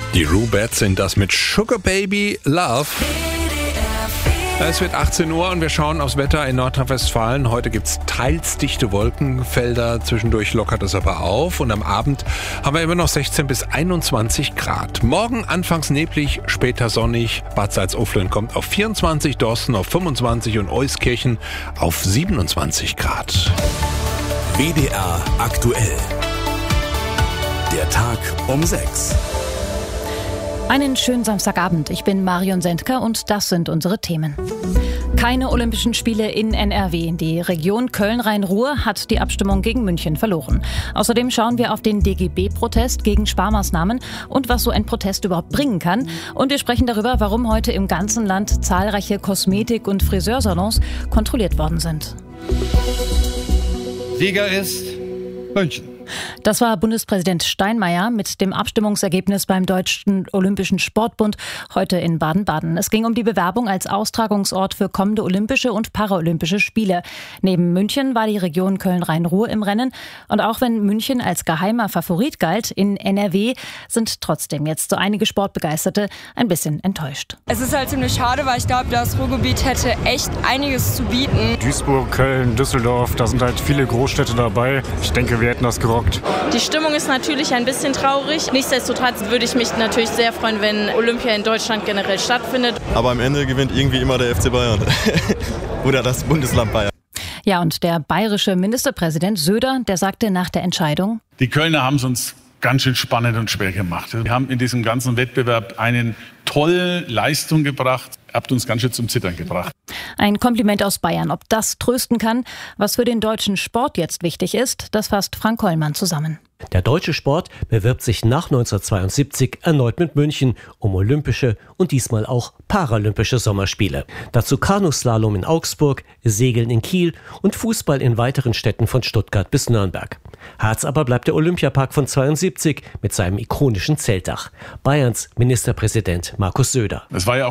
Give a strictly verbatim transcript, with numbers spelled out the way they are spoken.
Die Rubettes sind das mit Sugar Baby Love. Es wird achtzehn Uhr und wir schauen aufs Wetter in Nordrhein-Westfalen. Heute gibt es teils dichte Wolkenfelder, zwischendurch lockert es aber auf. Und am Abend haben wir immer noch sechzehn bis einundzwanzig Grad. Morgen anfangs neblig, später sonnig. Bad Salzuflen kommt auf vierundzwanzig, Dorsten auf fünfundzwanzig und Euskirchen auf siebenundzwanzig Grad. W D R aktuell. Der Tag um sechs. Einen schönen Samstagabend. Ich bin Marion Sendker und das sind unsere Themen. Keine Olympischen Spiele in N R W. Die Region Köln-Rhein-Ruhr hat die Abstimmung gegen München verloren. Außerdem schauen wir auf den D G B-Protest gegen Sparmaßnahmen und was so ein Protest überhaupt bringen kann. Und wir sprechen darüber, warum heute im ganzen Land zahlreiche Kosmetik- und Friseursalons kontrolliert worden sind. Sieger ist München. Das war Bundespräsident Steinmeier mit dem Abstimmungsergebnis beim Deutschen Olympischen Sportbund heute in Baden-Baden. Es ging um die Bewerbung als Austragungsort für kommende Olympische und Paralympische Spiele. Neben München war die Region Köln-Rhein-Ruhr im Rennen. Und auch wenn München als geheimer Favorit galt, in N R W sind trotzdem jetzt so einige Sportbegeisterte ein bisschen enttäuscht. Es ist halt ziemlich schade, weil ich glaube, das Ruhrgebiet hätte echt einiges zu bieten. Duisburg, Köln, Düsseldorf, da sind halt viele Großstädte dabei. Ich denke, wir hätten das gerockt. Die Stimmung ist natürlich ein bisschen traurig. Nichtsdestotrotz würde ich mich natürlich sehr freuen, wenn Olympia in Deutschland generell stattfindet. Aber am Ende gewinnt irgendwie immer der F C Bayern oder das Bundesland Bayern. Ja, und der bayerische Ministerpräsident Söder, der sagte nach der Entscheidung: Die Kölner haben es uns ganz schön spannend und schwer gemacht. Wir haben in diesem ganzen Wettbewerb eine tolle Leistung gebracht, habt uns ganz schön zum Zittern gebracht. Ein Kompliment aus Bayern. Ob das trösten kann, was für den deutschen Sport jetzt wichtig ist, das fasst Frank Kollmann zusammen. Der deutsche Sport bewirbt sich nach neunzehnhundertzweiundsiebzig erneut mit München um olympische und diesmal auch paralympische Sommerspiele. Dazu Kanuslalom in Augsburg, Segeln in Kiel und Fußball in weiteren Städten von Stuttgart bis Nürnberg. Herz aber bleibt der Olympiapark von zweiundsiebzig mit seinem ikonischen Zeltdach. Bayerns Ministerpräsident Markus Söder. Es war ja